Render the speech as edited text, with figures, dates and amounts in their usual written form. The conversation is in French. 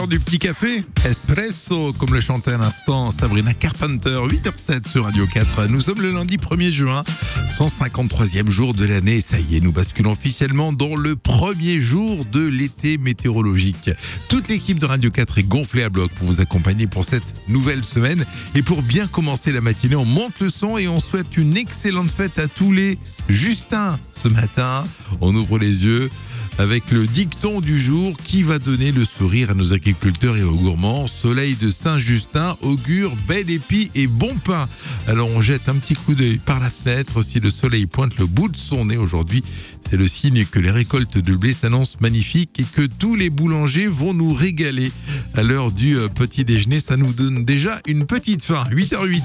Du petit café, espresso, comme le chantait à l'instant Sabrina Carpenter, 8h07 sur Radio 4. Nous sommes le lundi 1er juin, 153e jour de l'année. Ça y est, nous basculons officiellement dans le premier jour de l'été météorologique. Toute l'équipe de Radio 4 est gonflée à bloc pour vous accompagner pour cette nouvelle semaine. Et pour bien commencer la matinée, on monte le son et on souhaite une excellente fête à tous les Justins. Ce matin, on ouvre les yeux avec le dicton du jour qui va donner le sourire à nos agriculteurs et aux gourmands. Soleil de Saint-Justin augure bel épi et bon pain. Alors on jette un petit coup d'œil par la fenêtre. Si le soleil pointe le bout de son nez aujourd'hui, c'est le signe que les récoltes de blé s'annoncent magnifiques et que tous les boulangers vont nous régaler. À l'heure du petit déjeuner, ça nous donne déjà une petite faim. 8h08.